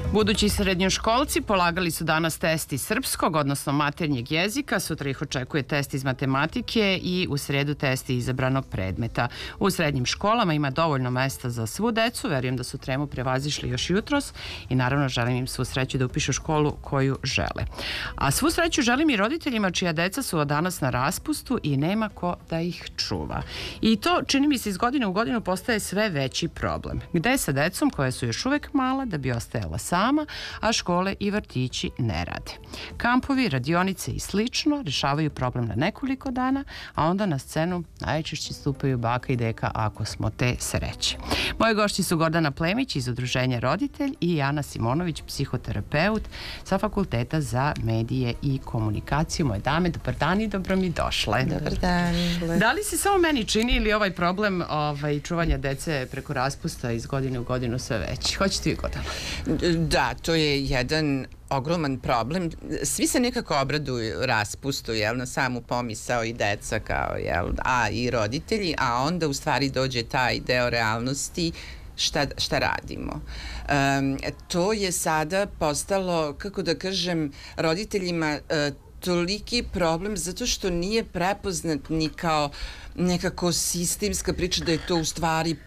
Budući srednjoškolci polagali su danas test iz srpskog, odnosno maternjeg jezika, sutra ih očekuje test iz matematike i u sredu test iz izabranog predmeta. U srednjim školama ima dovoljno mesta za svu decu, verujem da su tremu prevazišli još jutros i naravno želim im svu sreću da upišu školu koju žele. A svu sreću želim i roditeljima čija deca su od danas na raspustu i nema ko da ih čuva. I to, čini mi se, iz godine u godinu postaje sve veći problem. Gde je sa decom koja su još uvek mala da bi ostajala sama, a škole i vrtići ne rade. Kampovi, radionice i slično rešavaju problem na nekoliko dana, a onda na scenu najčešće stupaju baka i deka ako smo te sreće. Moje gošći su Gordana Plemić iz Udruženja Roditelj i Ana Simonović, psihoterapeut sa Fakulteta za medije i komunikaciju. Moje dame, dobar dan i dobro mi došle. Dobar dan. Da li se samo meni čini ili ovaj problem čuvanja dece preko raspusta iz godine u godinu sve veći? Hoćete vi, Gordana? Da, to je jedan ogroman problem. Svi se nekako obraduju raspustu, na samu pomisao i deca kao, a i roditelji, a onda u stvari dođe taj deo realnosti šta radimo. To je sada postalo, kako da kažem, roditeljima toliki problem zato što nije prepoznat ni kao nekako sistemska priča da je to u stvari